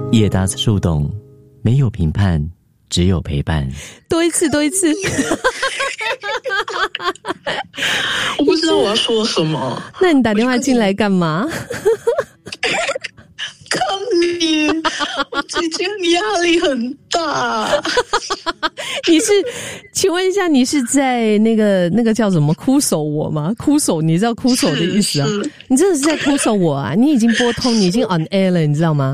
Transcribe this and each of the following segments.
叶达子树洞，没有评判，只有陪伴。 多一次。 我不知道我要说什么。 那你打电话进来干嘛？ 看你，我最近压力很大。 请问一下，你是在那个叫什么哭手我吗？哭手，你知道哭手的意思啊？你真的是在哭手我啊？你已经拨通，你已经 on air 了，你知道吗？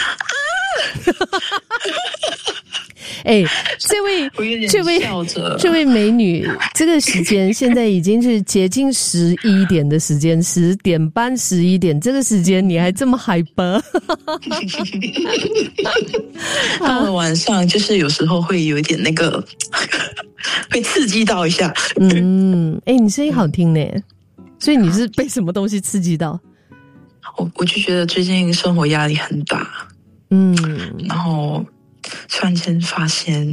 这位美女，这个时间现在已经是接近11点的时间，10点半11点，这个时间你还这么hyper？ 到了晚上就是有时候会有一点那个被刺激到一下。 你声音好听呢，所以你是被什么东西刺激到？ 我就觉得最近生活压力很大，然后突然间发现，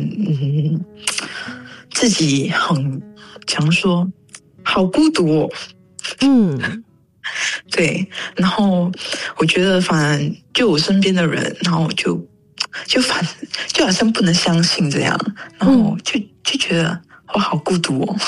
自己很讲说好孤独哦，对，然后我觉得反正就我身边的人，然后就好像不能相信这样，然后就觉得我好孤独哦。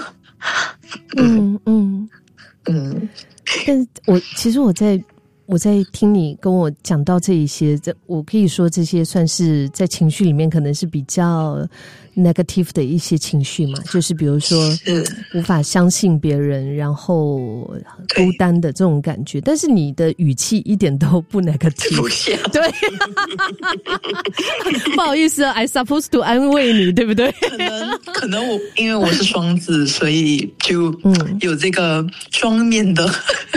但其实我在听你跟我讲到这一些，我可以说这些算是在情绪里面可能是比较 negative 的一些情绪嘛，就是比如说无法相信别人，然后孤单的这种感觉。但是你的语气一点都不 negative， 对，不好意思啊 ，I supposed to 安慰你，对不对？ 可能我因为我是双子，所以就有这个双面的。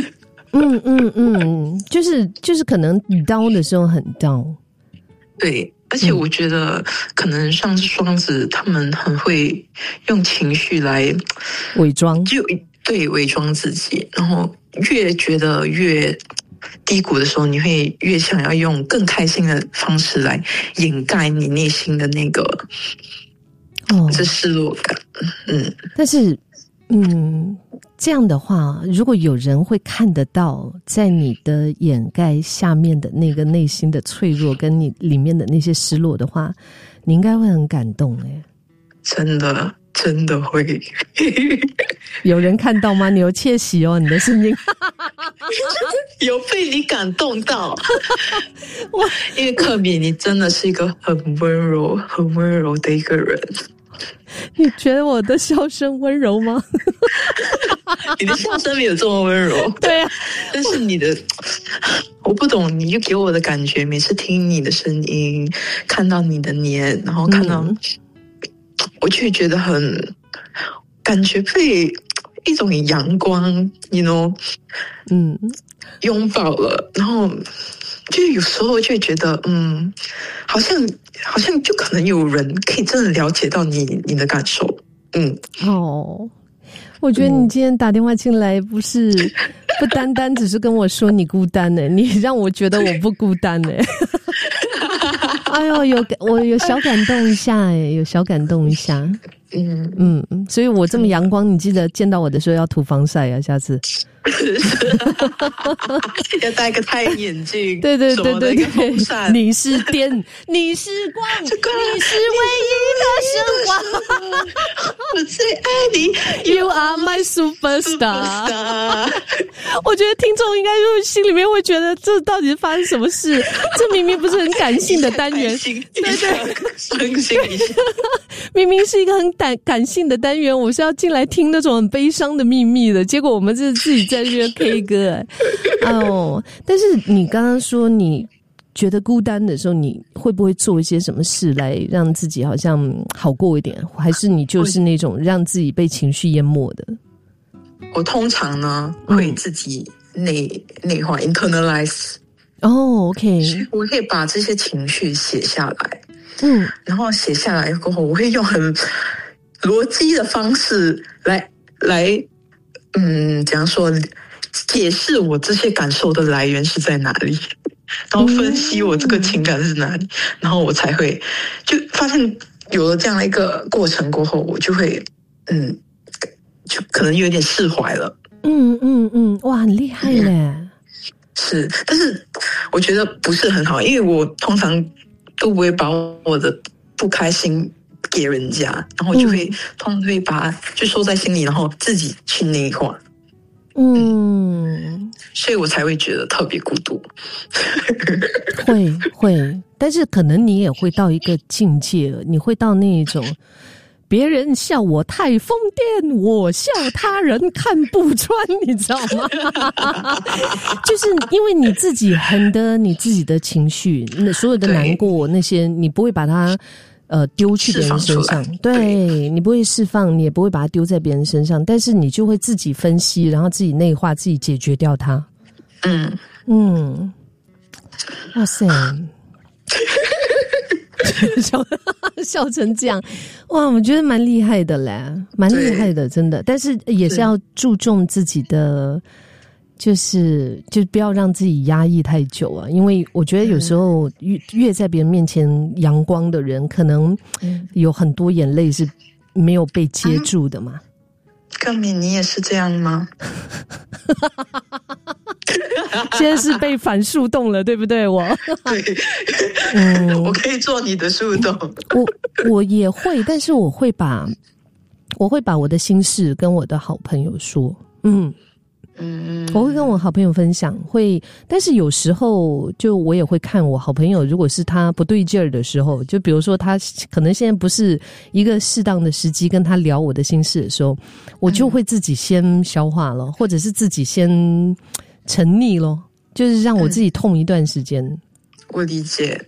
就是可能你 down 的时候很 down， 对，而且我觉得可能像是双子，他们很会用情绪来伪装， 对，伪装自己，然后越觉得越低谷的时候，你会越想要用更开心的方式来掩盖你内心的那个这失落感。 但是这样的话，如果有人会看得到在你的掩盖下面的那个内心的脆弱跟你里面的那些失落的话，你应该会很感动耶。 真的会。 有人看到吗？你有窃喜哦，你的声音有被你感动到。因为克米，你真的是一个很温柔的一个人。 你觉得我的笑声温柔吗？ 你的笑声没有这么温柔。 对啊， 但是你的，我不懂，你就给我的感觉，每次听你的声音，看到你的脸，然后看到，我就觉得很感觉被一种阳光 you know 拥抱了，然后就有时候就会觉得好像就可能有人可以真的了解到你的感受。 我觉得你今天打电话进来不单单只是跟我说你孤单呢，你让我觉得我不孤单呢。哎呦，我有小感动一下有小感动一下。所以我这么阳光，你记得见到我的时候要涂防晒啊，下次。 要戴个太阳眼镜。 对，你是电，你是光，你是唯一的神话。 我最爱你 You are my superstar。 我觉得听众应该就心里面会觉得这到底是发生什么事，这明明不是很感性的单元。对， 伤心一下。 明明是一个很感性的单元，我是要进来听那种很悲伤的秘密的，结果我们是自己在这边 K 歌。但是你刚刚说你觉得孤单的时候，你会不会做一些什么事来让自己好像好过一点，还是你就是那种让自己被情绪淹没的？ 我通常呢会自己内化 internalize。 OK， 我可以把这些情绪写下来。然后写下来过后，我会用很逻辑的方式来怎样说，解释我这些感受的来源是在哪里，然后分析我这个情感是哪里，然后我才会就发现有了这样的一个过程过后，我就会就可能有点释怀了。 哇，很厉害嘞！ 是，但是我觉得不是很好，因为我通常都不会把我的不开心给人家，然后就会通常会把它就收在心里，然后自己去内化。所以我才会觉得特别孤独。 会，但是可能你也会到一个境界，你会到那一种别人笑我太疯癫，我笑他人看不穿，你知道吗？就是因为你自己横的你自己的情绪，所有的难过那些，你不会把它丢去别人身上，对，你不会释放，你也不会把它丢在别人身上，但是你就会自己分析，然后自己内化，自己解决掉它。哇塞，笑成这样，哇，我觉得蛮厉害的嘞，蛮厉害的，真的。但是也是要注重自己的，就不要让自己压抑太久啊，因为我觉得有时候越在别人面前阳光的人，可能有很多眼泪是没有被接住的嘛。 克敏，你也是这样吗？ 现在是被反树洞了，对不对？ 对，我可以做你的树洞。 我也会，但是我会把我的心事跟我的好朋友说，我会跟我好朋友分享，但是有时候就我也会看我好朋友，如果是他不对劲儿的时候，就比如说他可能现在不是一个适当的时机跟他聊我的心事的时候，我就会自己先消化了，或者是自己先沉溺咯，就是让我自己痛一段时间。 我理解。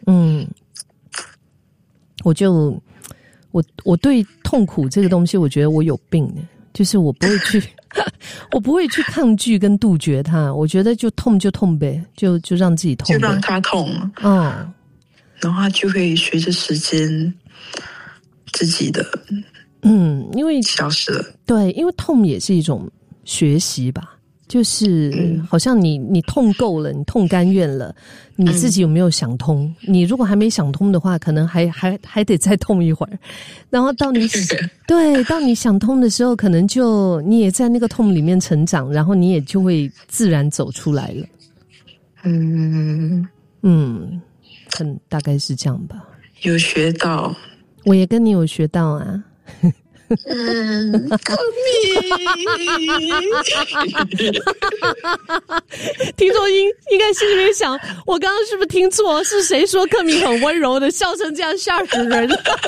我对痛苦这个东西，我觉得我有病的，就是我不会去抗拒跟杜绝它，我觉得就痛就痛呗，就让自己痛呗， 就让它痛，然后它就会随着时间自己的因为消失了。对， 因为痛也是一种学习吧，就是好像你痛够了，你痛甘愿了，你自己有没有想通？你如果还没想通的话，可能还得再痛一会儿，然后到你想通的时候，可能就你也在那个痛里面成长，然后你也就会自然走出来了。大概是这样吧。 有学到， 我也跟你有学到啊。 克敏， 听众应该心里面想，我刚刚是不是听错？是谁说克敏很温柔的，笑成这样吓死人？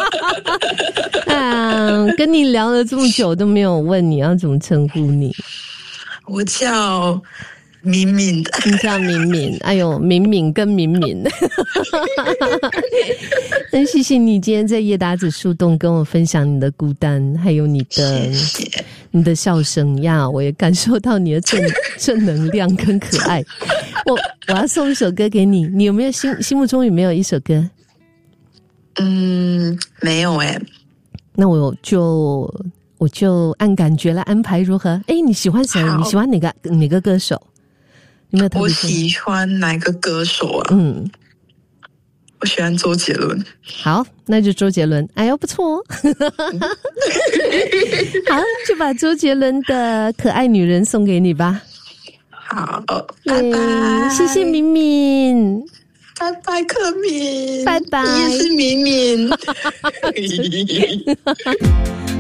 跟你聊了这么久都没有问你要怎么称呼你。 我叫敏敏的。 你叫敏敏，哎呦，敏敏跟敏敏。那谢谢你今天在叶达子树洞跟我分享你的孤单，还有你的笑声呀，我也感受到你的正能量跟可爱。我要送一首歌给你，你有没有心目中有没有一首歌？ 没有那我就按感觉来安排，如何？你喜欢谁？你喜欢哪个歌手？有没有特别？ 我喜欢哪个歌手啊？我喜欢周杰伦。 好，那就周杰伦。哎呦，不错哦。好，就把周杰伦的《可爱女人》送给你吧。 好，拜拜。 谢谢敏敏。 拜拜，克敏。 拜拜。 你也是敏敏。